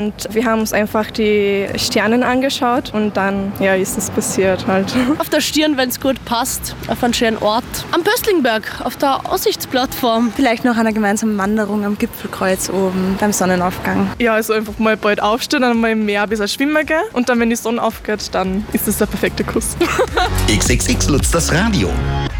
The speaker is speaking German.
Und wir haben uns einfach die Sterne angeschaut und dann ist es passiert halt. Auf der Stirn, wenn es gut passt, auf einen schönen Ort. Am Pöstlingberg, auf der Aussichtsplattform. Vielleicht noch eine gemeinsame Wanderung am Gipfelkreuz oben beim Sonnenaufgang. Ja, also einfach mal bald aufstehen, dann mal im Meer ein bisschen schwimmen gehen und dann, wenn die Sonne aufgeht, dann ist das der perfekte Kuss. XXX Lutz, das Radio.